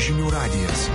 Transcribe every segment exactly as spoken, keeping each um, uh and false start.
Žinių radijas.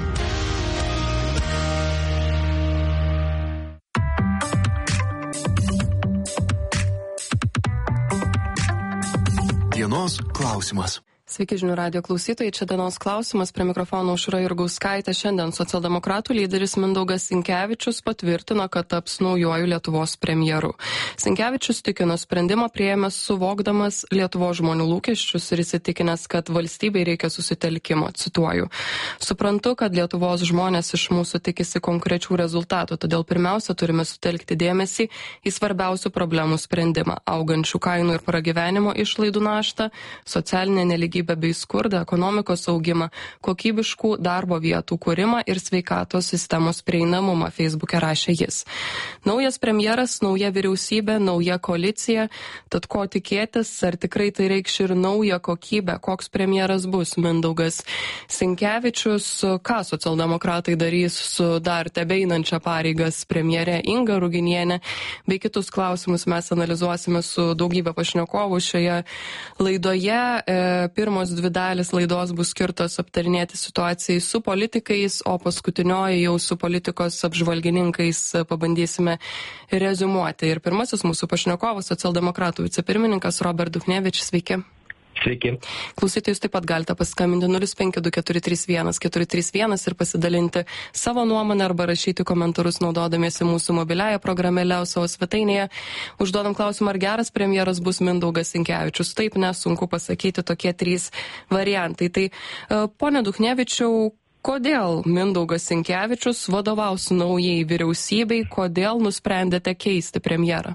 Dienos klausimas. Sveiki žinių radijo klausytojai, čia dienos klausimas, prie mikrofono Aušra Jurgauskaitė. Šiandien socialdemokratų lyderis Mindaugas Sinkevičius patvirtino, kad taps naujuoju Lietuvos premjeru. Sinkevičius tikino sprendimą priėmęs suvokdamas Lietuvos žmonių lūkesčius ir įsitikinęs, kad valstybei reikia susitelkimo. Cituoju. Suprantu, kad Lietuvos žmonės iš mūsų tikisi konkrečių rezultatų, todėl pirmiausia turime sutelkti dėmesį į svarbiausių problemų sprendimą - augančių kainų ir pragyvenimo išlaidų naštą, socialinę nelygybę bei skurdą, ekonomikos augimą, kokybiškų darbo vietų kūrimą ir sveikatos sistemos prieinamumą, Facebook'e rašė jis. Naujas premjeras, nauja vyriausybė, nauja koalicija, tad ko tikėtis, ar tikrai tai reikš ir naują kokybę, koks premjeras bus Mindaugas Sinkevičius, ką socialdemokratai darys su dar tebeinančia pareigas premjerė Inga Ruginienė, bei kitus klausimus mes analizuosime su daugybė pašnekovų šioje laidoje. E, Pirmos dvi dalis laidos bus skirtos aptarinėti situacijai su politikais, o paskutinioji jau su politikos apžvalgininkais pabandysime reziumuoti. Ir pirmasis mūsų pašnekovas, socialdemokratų vicepirmininkas Robert Duchnevičius. Sveiki. Sveiki. Klausytojus taip pat galite paskambinti nulis penki du keturi trys vienas keturi trys vienas ir pasidalinti savo nuomonę arba rašyti komentarus naudodamiesi mūsų mobiliąją programėlę savo svetainėje. Užduodam klausimą, ar geras premjeras bus Mindaugas Sinkevičius. Taip, nesunku pasakyti, tokie trys variantai. Tai, pone Duchnevičiau, kodėl Mindaugas Sinkevičius vadovaus naujai vyriausybei, kodėl nusprendėte keisti premjerą?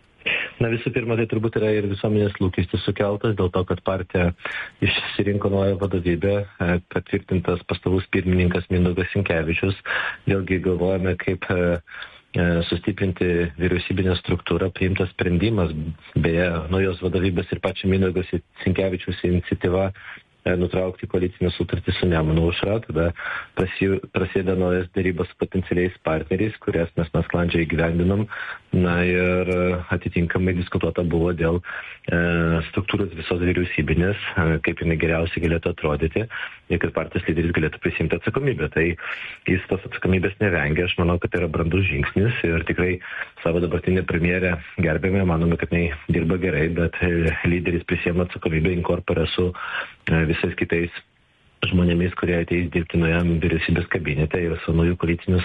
Na visų pirma, tai turbūt yra ir visuomenės lūkestis sukeltas dėl to, kad partija išsirinko naują vadovybę, patvirtintas pastovus pirmininkas Mindaugas Sinkevičius. Vėlgi galvojame, kaip sustiprinti vyriausybinę struktūrą, priimtas sprendimas, beje, naujos vadovybės ir pačio Mindaugas Sinkevičius iniciatyva nutraukti koalicinę sutartį su Nemuno aušra, tada prasideda naujas dėrybos su potencialiais partneriais, kurias mes nesklandžiai įgyvendinom. Na ir atitinkamai diskutuota buvo dėl e, struktūros visos vyriausybinės, e, kaip jinai geriausiai galėtų atrodyti ir kad partijos lyderis galėtų prisimti atsakomybę. Tai jis tos atsakomybės nevengia, aš manau, kad tai yra brandus žingsnis ir tikrai savo dabartinę premjerę gerbėme, manome, kad jinai dirba gerai, bet lyderis prisėmė atsakomybę inkorporę su e, visais kitais žmonėmis, kurie ateis dirbti naujam vyriausybės kabinete ir su naujų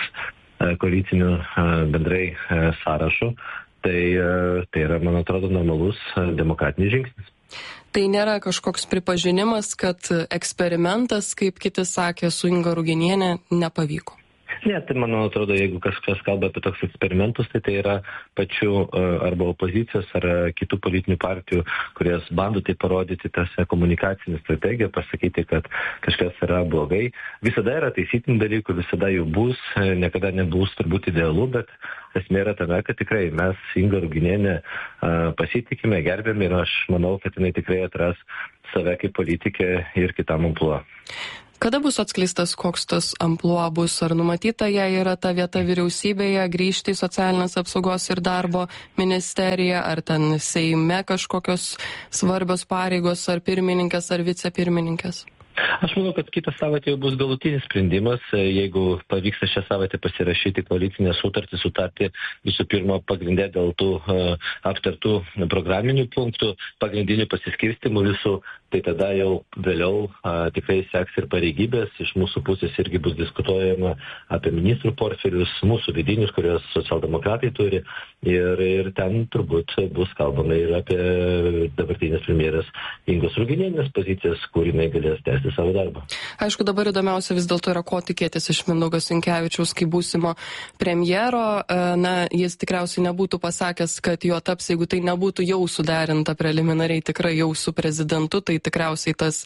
koalicinių bendrai sąrašu. Tai, tai yra, man atrodo, normalus demokratinis žingsnis. Tai nėra kažkoks pripažinimas, kad eksperimentas, kaip kiti sakė, su Inga Ruginienė nepavyko? Ne, tai man atrodo, jeigu kažkas kalba apie toks eksperimentus, tai tai yra pačių arba opozicijos ar kitų politinių partijų, kurios bando tai parodyti tasą komunikacinę strategiją, pasakyti, kad kažkas yra blogai. Visada yra taisytinių dalykų, visada jų bus, niekada nebus turbūt idealu, bet esmė yra tame, kad tikrai mes Inga Ruginienė pasitikime, gerbėme ir aš manau, kad jinai tikrai atras save kaip politikė ir kitam amplua. Kada bus atskleistas, koks tas amplua bus? Ar numatyta jai yra ta vieta vyriausybėje, grįžti į socialinės apsaugos ir darbo ministeriją, ar ten Seime kažkokios svarbios pareigos, ar pirmininkas, ar vicepirmininkas? Aš manau, kad kitą savaitę jau bus galutinis sprendimas, jeigu pavyksta šią savaitę pasirašyti koalicinę sutartį, sutartį visų pirma pagrindė dėl tų uh, aptartų programinių punktų, pagrindinių pasiskirstimų visų, tai tada jau vėliau uh, tikrai seks ir pareigybės, iš mūsų pusės irgi bus diskutuojama apie ministrų portfelius, mūsų vidinius, kurios socialdemokratai turi, ir, ir ten turbūt bus kalbama ir apie dabartinės premjerės Ingos Ruginienės pozicijas, kur jinai galės tęsti savo darbą. Aišku, dabar įdomiausia vis dėlto yra, ko tikėtis iš Mindaugo Sinkevičiaus kaip būsimo premjero. Na, jis tikriausiai nebūtų pasakęs, kad jo taps, jeigu tai nebūtų jau suderinta preliminariai tikrai jau su prezidentu, tai tikriausiai tas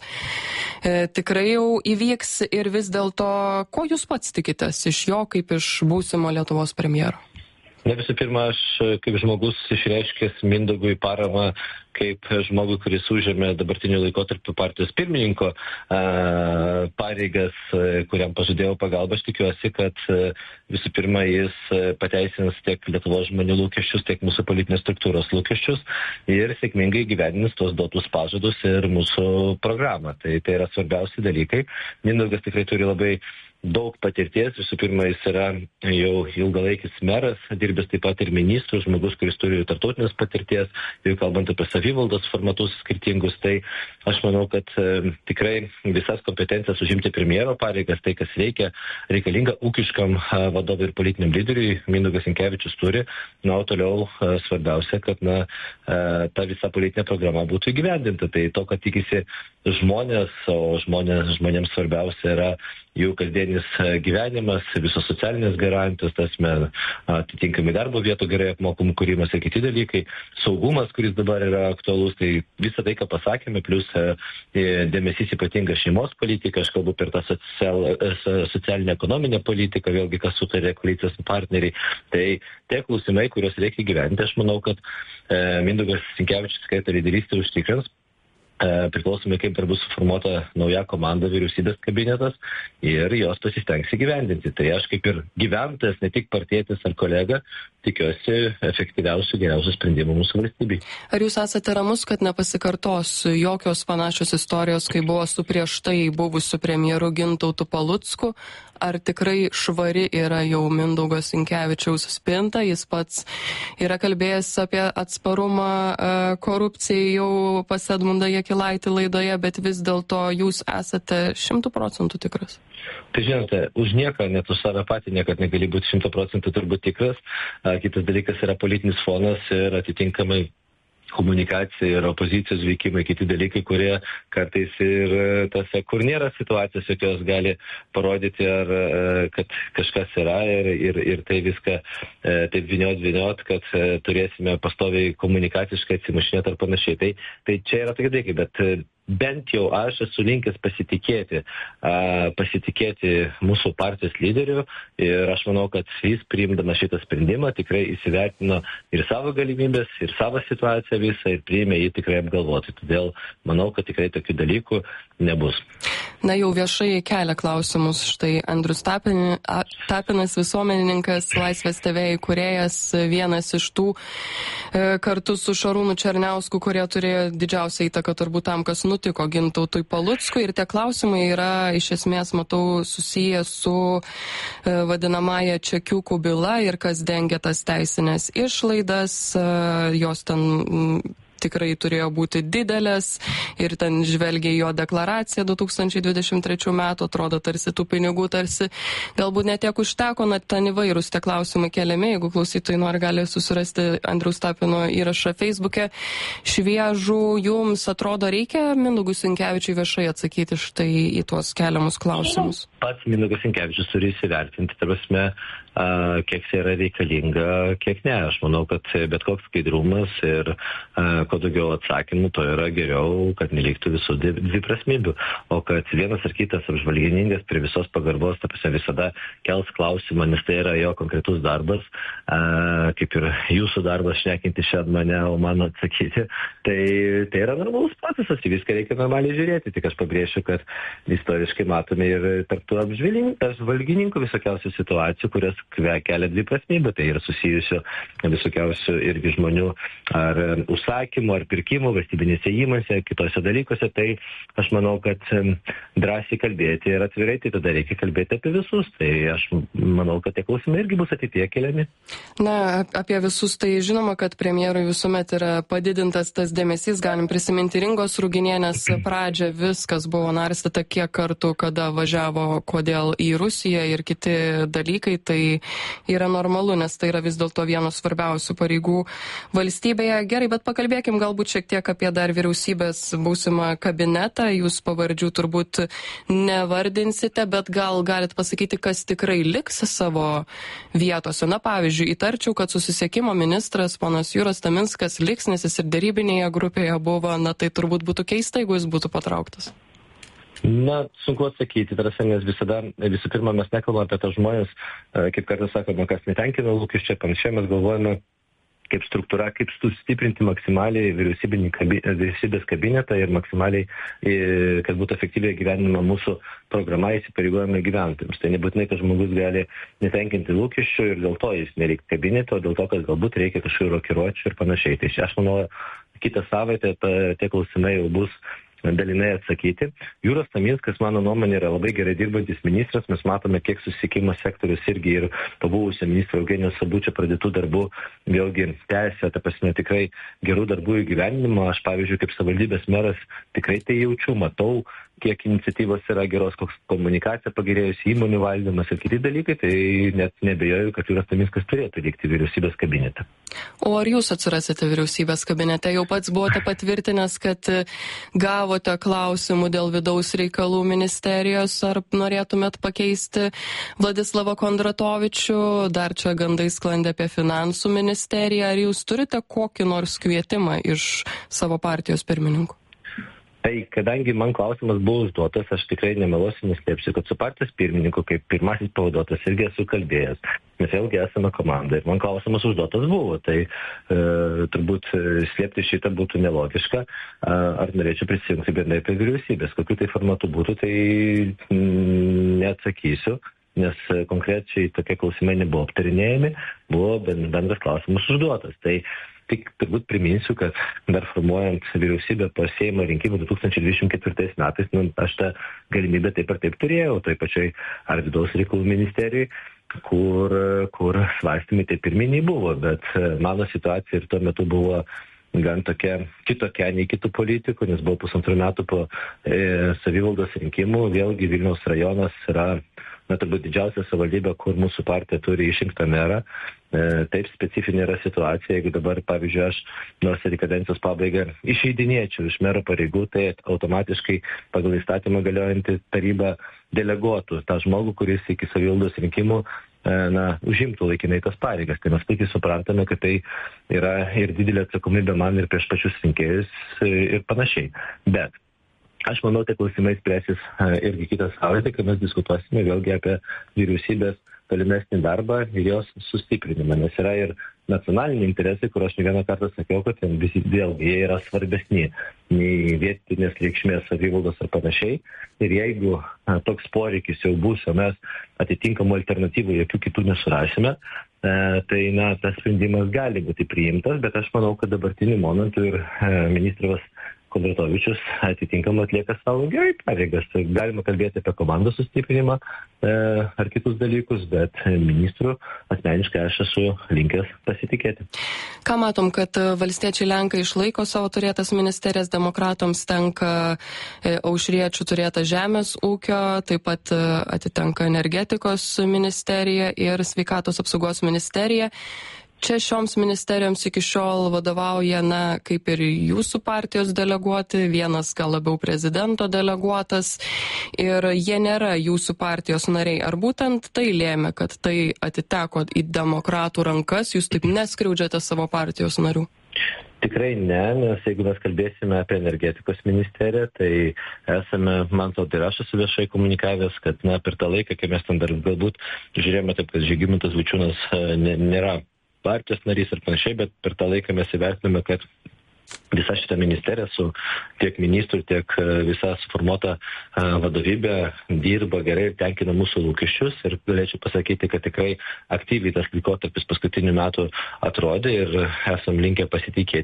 e, tikrai jau įvyks. Ir vis dėlto, ko jūs pats tikitės iš jo kaip iš būsimo Lietuvos premjero? Na visų pirma, aš kaip žmogus išreiškęs Mindaugui paramą kaip žmogui, kuris užėmė dabartiniu laikotarpiu partijos pirmininko a, pareigas, kuriam pažadėjau pagalbą. Aš tikiuosi, kad visų pirma jis pateisins tiek Lietuvos žmonių lūkesčius, tiek mūsų politinės struktūros lūkesčius ir sėkmingai gyvenins tos duotus pažadus ir mūsų programą. Tai, tai yra svarbiausi dalykai. Mindaugas tikrai turi labai daug patirties. Visų pirma, jis yra jau ilgalaikis meras, dirbęs taip pat ir ministrų, žmogus, kuris turi tarptautinės patirties, jau kalbant apie savivaldos formatus skirtingus. Tai aš manau, kad e, tikrai visas kompetencijas užimti premjero pareigas, tai kas reikia, reikalinga ūkiškam e, vadovui ir politiniam lyderiui, Mindaugas Sinkevičius turi. Na, o toliau e, svarbiausia, kad na, e, ta visa politinė programa būtų įgyvendinta. Tai to, kad tikisi žmonės, o žmonės, žmonėms svarbiausia yra jų kasdienis gyvenimas, visos socialinės garantijos, tasme atitinkamai darbo vietų gerai apmokamų kūrimas ir kiti dalykai, saugumas, kuris dabar yra aktualus, tai visą tai, ką pasakėme, plus dėmesys ypatinga šeimos politika, aš kalbu per tą social, socialinę ekonominę politiką, vėlgi kas sutarė koalicijos partneriai, tai tie klausimai, kuriuos reikia gyventi, aš manau, kad e, Mindaugas Sinkevičius, kai ta lyderystė užtikrins, priklausomai kaip dar bus suformuota nauja komanda, vyriausybės kabinetas ir jos pasistengs įgyvendinti. Tai aš kaip ir gyventojas, ne tik partietis ar kolega, tikiuosi efektyviausių, geriausių sprendimų mūsų valstybei. Ar jūs esate ramus, kad nepasikartos jokios panašios istorijos, kai buvo su prieš tai buvusiu premjeru Gintautu Palucku? Ar tikrai švari yra jau Mindaugo Sinkevičiaus spinta? Jis pats yra kalbėjęs apie atsparumą korupcijai jau pas Edmundą Jakilaitį laidoje, bet vis dėlto jūs esate šimtų procentų tikras? Tai žinote, už nieką, net už save patį niekad negali būti šimtų procentų turbūt tikras. Kitas dalykas yra politinis fonas ir atitinkamai komunikacija ir opozicijos veikimai, kiti dalykai, kurie kartais ir tose, kur nėra situacijos, jokios gali parodyti, ar, kad kažkas yra ir, ir, ir tai viską taip viniot, viniot, kad turėsime pastoviai komunikaciškai atsimušinėti ar panašiai. Tai, tai čia yra tokie dalykai, bet bent jau aš esu linkęs pasitikėti, a, pasitikėti mūsų partijos lyderiu ir aš manau, kad jis priimdama šitą sprendimą tikrai įsivertino ir savo galimybės, ir savo situaciją visą ir priėmė jį tikrai apgalvoti. Todėl manau, kad tikrai tokių dalykų nebus. Na jau viešai kelia klausimus. Štai Andrius Tapin, a, Tapinas, visuomenininkas, Laisvės T V įkūrėjas, vienas iš tų e, kartu su Šarūnu Černiausku, kurie turėjo didžiausią įtaką turbūt tam, kas nutiko Gintautui Paluckui. Ir tie klausimai yra iš esmės, matau, susiję su e, vadinamąją čekiukų byla ir kas dengia tas teisinės išlaidas. E, jos ten m, tikrai turėjo būti didelės ir ten žvelgia jo deklaraciją du tūkstančiai dvidešimt trečių metų, atrodo tarsi tų pinigų, tarsi galbūt netiek užteko, na ten įvairūs tie klausimai keliami, jeigu klausytojai nori, gali susirasti Andriaus Tapino įrašą Facebook'e. Šviežų, jums atrodo reikia Mindaugui Sinkevičiui viešai atsakyti štai į tuos keliamus klausimus? Pats Mindaugas Sinkevičius turi įsivertinti, tarpsme, kiek tai yra reikalinga, kiek ne. Aš manau, kad bet koks skaidrumas ir a, kuo daugiau atsakymų, to yra geriau, kad neliktų visų dviprasmybių. O kad vienas ar kitas apžvalgininkas prie visos pagarbos, ta prasme, visada kels klausimą, nes tai yra jo konkretus darbas, a, kaip ir jūsų darbas šnekinti šiandien mane, o man atsakyti. Tai, tai yra normalus procesas, į viską reikia normaliai žiūrėti. Tik aš pabrėšiu, kad istoriškai matome ir tarp tų apžvalgininkų visokiausių situacijų, kurias kelia dviprasmybę, tai yra susijusių visokiausių irgi žmonių ar užsakymų, ar pirkimų valstybinėse įmonėse, kitose dalykuose. Tai aš manau, kad drąsiai kalbėti ir atvirai, tai tada reikia kalbėti apie visus. Tai aš manau, kad tie klausimai irgi bus ateityje keliami. Na, apie visus tai žinoma, kad premjerui visuomet yra padidintas tas dėmesys. Galim prisiminti Ringos Ruginienės pradžią, viskas buvo narstyta kiek kartų, kada važiavo, kodėl į Rusiją ir kiti dalykai. Tai yra normalu, nes tai yra vis dėlto vienas svarbiausių pareigų valstybėje. Gerai, bet pakalbėkim galbūt šiek tiek apie dar vyriausybės būsimą kabinetą. Jūs pavardžių turbūt nevardinsite, bet gal galit pasakyti, kas tikrai liks savo vietose. Na, pavyzdžiui, įtarčiau, kad susisiekimo ministras ponas Juras Taminskas liks, nes jis ir dėrybinėje grupėje buvo. Na, tai turbūt būtų keista, jeigu jis būtų patrauktas. Na, sunku atsakyti, tarsi, nes visada, visų pirma, mes nekalbame apie tos žmonės, kaip kartais sakome, kas netenkina lūkesčio, panašiai mes galvojame, kaip struktūra, kaip sustiprinti maksimaliai kabi, vyriausybės kabinetą ir maksimaliai, kad būtų efektyviai gyvenima mūsų programa įsipareigojama gyventojams. Tai nebūtinai, kad žmogus gali netenkinti lūkesčių ir dėl to jis nereikia kabineto, dėl to, kad galbūt reikia kažkokių rokiruočių ir panašiai. Tai aš manau, kitą savaitę tie klausimai jau bus dalinai atsakyti. Jūros Taminskas, mano nuomonė, yra labai gerai dirbantis ministras. Mes matome, kiek susisiekimo sektorius irgi ir pabuvusio ministro Eugenijaus Sabučio pradėtų darbų vėlgi tęsia, ta prasme, tikrai gerų darbų įgyvendinimo. Aš, pavyzdžiui, kaip savivaldybės meras tikrai tai jaučiu, matau, kiek iniciatyvos yra geros, koks komunikacija pagerėjusi, įmonių valdymas ir kiti dalykai, tai net nebejoju, kad Jūros Taminskas turėtų likti vyriausybės kabinete. O ar jūs atsirasite vyriausybės kabinete? Jau pats buvote patvirtinęs, kad gavote klausimų dėl vidaus reikalų ministerijos, ar norėtumėt pakeisti Vladislavą Kondratovičių? Dar čia gandai sklandė apie finansų ministeriją. Ar jūs turite kokį nors kvietimą iš savo partijos pirmininkų? Tai kadangi man klausimas buvo užduotas, aš tikrai nemeluosiu, neslėpsiu, kad su partijos pirmininku, kaip pirmasis pavaduotojas, irgi esu kalbėjęs. Mes vėlgi esame komanda ir man klausimas užduotas buvo. Tai e, turbūt slėpti šitą būtų nelogiška. A, ar norėčiau prisijungti bendrai prie vyriausybės. Kokiu tai formatu būtų, tai mm, neatsakysiu, nes konkrečiai tokie klausimai nebuvo aptarinėjami, buvo bendras klausimas užduotas. Tai tik turbūt priminsiu, kad dar formuojant vyriausybę po Seimo rinkimų du tūkstančiai dvidešimt ketvirtais metais, nu, aš tą galimybę taip ar taip turėjau, toj pačioj ar vidaus reikalų ministerijai, kur, kur svarstymai taip pirminiai buvo, bet mano situacija ir tuo metu buvo gan tokia kitokia nei kitų politikų, nes buvo pusantrų metų po e, savivaldos rinkimų, vėlgi Vilniaus rajonas yra na, turbūt didžiausia savivaldybė, kur mūsų partija turi išrinktą merą. E, taip specifinė yra situacija, jeigu dabar, pavyzdžiui, aš nors ir į kadencijos pabaigą išeidinėčiau iš mero pareigų, tai automatiškai pagal įstatymą galiojantį tarybą deleguotų tą žmogų, kuris iki savivaldos rinkimų e, na, užimtų laikinai tas pareigas. Tai mes puikiai suprantame, kad tai yra ir didelė atsakomybė man ir prieš pačius rinkėjus ir panašiai. Bet aš manau, tai klausimai spręsis irgi kitą savaitę, kai mes diskutuosime vėlgi apie vyriausybės tolimesnį darbą ir jos sustiprinimą, nes yra ir nacionaliniai interesai, kur aš ne vieną kartą sakiau, kad visi vėlgi jie yra svarbesni nei vietinės reikšmės savivaldos ar panašiai. Ir jeigu a, toks poreikis jau bus, o mes atitinkamų alternatyvų jokių kitų nesurasime, e, tai na, tas sprendimas gali būti priimtas, bet aš manau, kad dabartiniu momentu ir e, ministras Kondratovičius atitinkamai atlieka savo gerai pareigas. Tai galima kalbėti apie komandos sustiprinimą e, ar kitus dalykus, bet ministrų asmeniškai aš esu linkęs pasitikėti. Ką matom, kad valstiečiai Lenkai išlaiko savo turėtas ministerijas, demokratams tenka e, Aušriečių turėta žemės ūkio, taip pat e, atitenka energetikos ministerija ir sveikatos apsaugos ministerija. Čia šioms ministerijoms iki šiol vadovauja, na, kaip ir jūsų partijos deleguoti, vienas gal labiau prezidento deleguotas ir jie nėra jūsų partijos nariai. Ar būtent tai lėmė, kad tai atiteko į demokratų rankas, jūs taip neskriaudžiate savo partijos narių? Tikrai ne, nes jeigu mes kalbėsime apie energetikos ministeriją, tai esame, man to ir aš esu viešai komunikavęs, kad na, per tą laiką, kai mes ten dar galbūt žiūrėjome taip, kad Žygimantas Vaičiūnas nėra partijos narys ir panašiai, bet per tą laiką mes įvertiname, kad visa šita ministerija su tiek ministrų, tiek visa suformuota vadovybė dirba gerai ir tenkina mūsų lūkesčius ir galėčiau pasakyti, kad tikrai aktyviai tas laikotarpis paskutinių metų atrodė ir esam linkę pasitikėti